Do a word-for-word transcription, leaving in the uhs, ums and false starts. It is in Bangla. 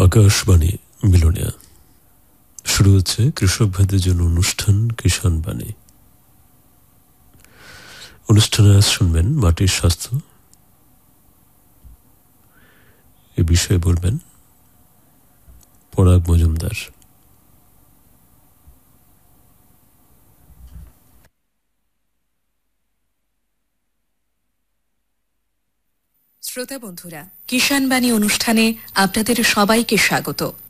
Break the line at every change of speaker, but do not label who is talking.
আকাশবাণী মিলনিয়া শুরু হচ্ছে কৃষক ভাইদের জন্য অনুষ্ঠান কিষাণ বাণী। অনুষ্ঠানে আজ শুনবেন মাটির স্বাস্থ্য, এ বিষয়ে বলবেন পরাগ মজুমদার।
শ্রোতা বন্ধুরা, কিষাণ বাণী অনুষ্ঠানে আপনাদের সবাইকে স্বাগত।